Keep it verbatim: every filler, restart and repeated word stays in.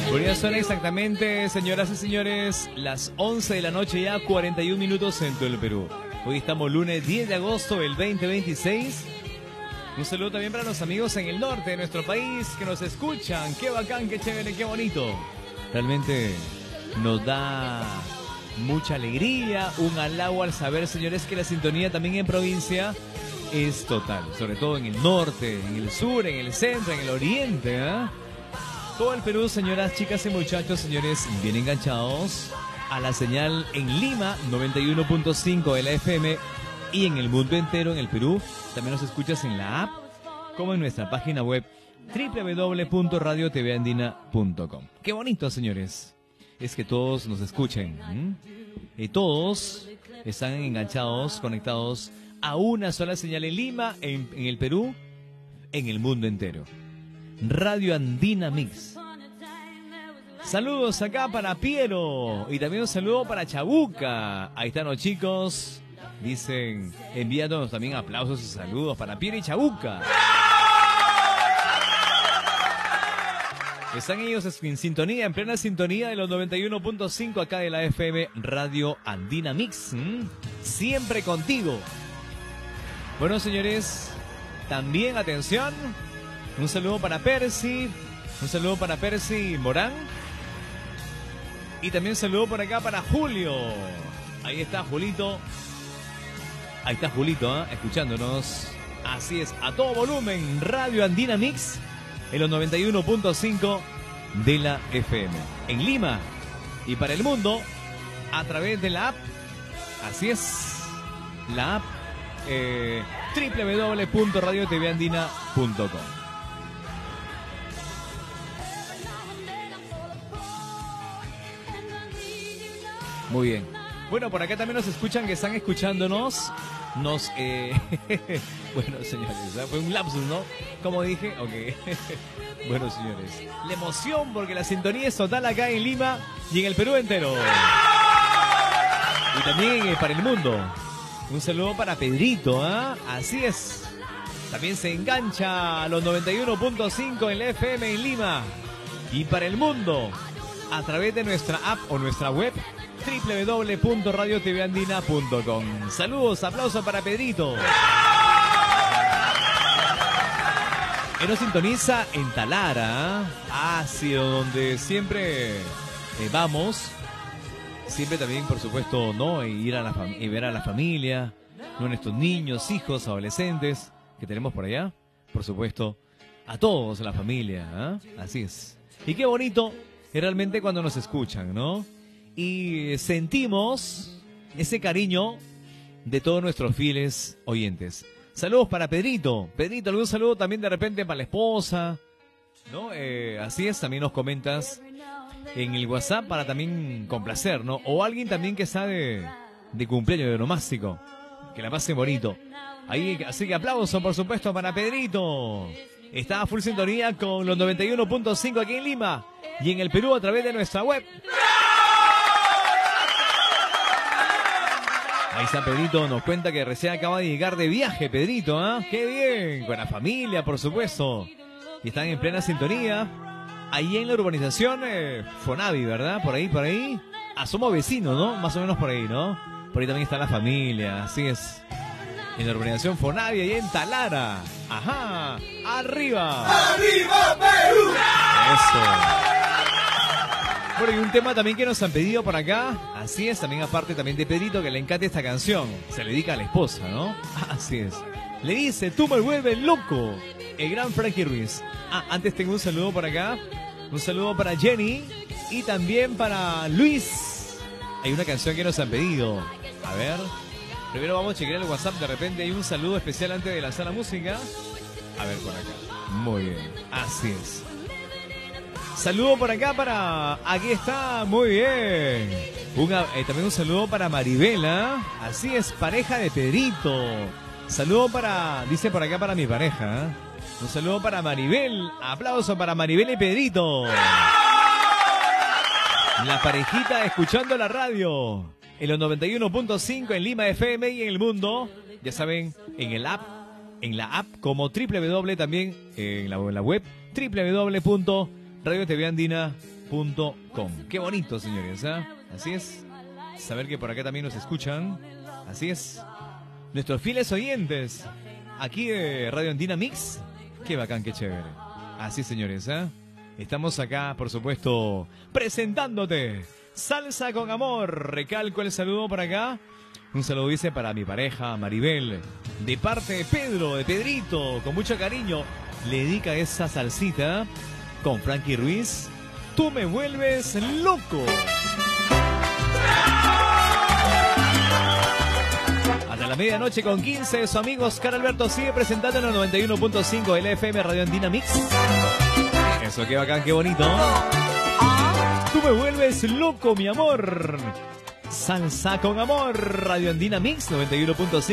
Bueno, ya son exactamente, señoras y señores, las once de la noche, ya cuarenta y un minutos en todo el Perú. Hoy estamos lunes diez de agosto del veinte veintiséis. Un saludo también para los amigos en el norte de nuestro país que nos escuchan. Qué bacán, qué chévere, qué bonito. Realmente nos da mucha alegría, un halago al saber, señores, que la sintonía también en provincia es total. Sobre todo en el norte, en el sur, en el centro, en el oriente, ¿eh? Todo el Perú, señoras, chicas y muchachos, señores, bien enganchados a la señal en Lima, noventa y uno punto cinco de la F M, y en el mundo entero, en el Perú. También nos escuchas en la app, como en nuestra página web, doble u doble u doble u punto radio t v andina punto com. Qué bonito, señores, es que todos nos escuchen, ¿m? Y todos están enganchados, conectados a una sola señal en Lima, en, en el Perú, en el mundo entero. Radio Andina Mix. Saludos acá para Piero y también un saludo para Chabuca. Ahí están los chicos, dicen, enviándonos también aplausos y saludos para Piero y Chabuca. Están ellos en sintonía, en plena sintonía de los noventa y uno punto cinco acá de la F M Radio Andina Mix. ¿Mm? Siempre contigo. Bueno, señores, también atención. Un saludo para Percy, un saludo para Percy Morán. Y también un saludo por acá para Julio. Ahí está Julito. Ahí está Julito, ¿eh? Escuchándonos. Así es, a todo volumen, Radio Andina Mix, en los noventa y uno punto cinco de la F M. En Lima y para el mundo, a través de la app. Así es, la app eh, doble u doble u doble u punto radio t v andina punto com. Muy bien. Bueno, por acá también nos escuchan, que están escuchándonos. Nos, eh... bueno, señores, fue un lapsus, ¿no? Como dije, ok. Bueno, señores, la emoción porque la sintonía es total acá en Lima y en el Perú entero. Y también eh, para el mundo. Un saludo para Pedrito, ¿ah? ¿eh? Así es. También se engancha a los noventa y uno punto cinco en la F M en Lima. Y para el mundo, a través de nuestra app o nuestra web, doble u doble u doble u punto radio t v andina punto com. Saludos, aplausos para Pedrito. Él nos sintoniza en Talara, hacia donde siempre eh, vamos. Siempre también, por supuesto, no e ir a la fam- y ver a la familia, ¿no? Nuestros niños, hijos, adolescentes que tenemos por allá. Por supuesto, a todos, la familia, ¿eh? Así es. Y qué bonito es realmente cuando nos escuchan, ¿no? Y sentimos ese cariño de todos nuestros fieles oyentes. Saludos para Pedrito. Pedrito, algún saludo también de repente para la esposa, ¿no? Eh, así es, también nos comentas en el WhatsApp para también complacer, ¿no? O alguien también que está de, de cumpleaños, de nomástico. Que la pase bonito. Ahí, así que aplauso, por supuesto, para Pedrito. Está a full sintonía con los noventa y uno punto cinco aquí en Lima y en el Perú a través de nuestra web. Ahí está Pedrito, nos cuenta que recién acaba de llegar de viaje, Pedrito, ¿ah? ¿eh? ¡Qué bien! Con la familia, por supuesto. Y están en plena sintonía. Ahí en la urbanización eh, Fonavi, ¿verdad? Por ahí, por ahí. Ah, somos vecinos, ¿no? Más o menos por ahí, ¿no? Por ahí también está la familia, así es. En la urbanización Fonavi, ahí en Talara. ¡Ajá! ¡Arriba! ¡Arriba, Perú! Eso. Bueno, y un tema también que nos han pedido por acá. Así es, también aparte también de Pedrito, que le encanta esta canción. Se le dedica a la esposa, ¿no? Así es. Le dice, tú me vuelves loco. El gran Frankie Ruiz. Ah, antes tengo un saludo por acá. Un saludo para Jenny. Y también para Luis. Hay una canción que nos han pedido. A ver. Primero vamos a chequear el WhatsApp. De repente hay un saludo especial antes de lanzar la música. A ver por acá. Muy bien. Así es. Saludo por acá para... Aquí está, muy bien. Una, eh, también un saludo para Maribela. Así es, pareja de Pedrito. Saludo para... Dice por acá para mi pareja. ¿eh? Un saludo para Maribel. Aplauso para Maribel y Pedrito. La parejita escuchando la radio. En los noventa y uno punto cinco en Lima F M y en el mundo. Ya saben, en el app. En la app como doble u doble u doble u también. En la, en la web. doble u doble u doble u punto radio t v andina punto com. Qué bonito, señores, ¿eh? Así es. Saber que por acá también nos escuchan. Así es. Nuestros fieles oyentes. Aquí de Radio Andina Mix. Qué bacán, qué chévere. Así es, señores, ¿eh? Estamos acá, por supuesto, presentándote Salsa con Amor. Recalco el saludo por acá. Un saludo dice para mi pareja Maribel, de parte de Pedro, de Pedrito, con mucho cariño. Le dedica esa salsita con Frankie Ruiz. Tú me vuelves loco. Hasta la medianoche con quince, su amigo Oscar Alberto sigue presentando en el noventa y uno punto cinco L F M Radio Andina Mix. Eso, qué bacán, qué bonito. Tú me vuelves loco, mi amor. Salsa con Amor, Radio Andina Mix noventa y uno punto cinco.